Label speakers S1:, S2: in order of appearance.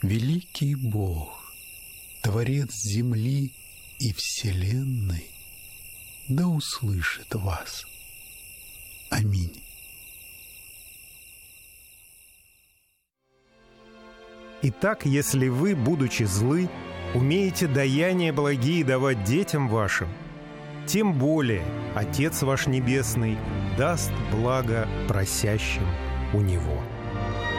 S1: великий Бог, Творец земли и вселенной, да услышит вас. Аминь.
S2: Итак, если вы, будучи злы, умеете даяния благие давать детям вашим, тем более Отец ваш Небесный даст благо просящим у Него.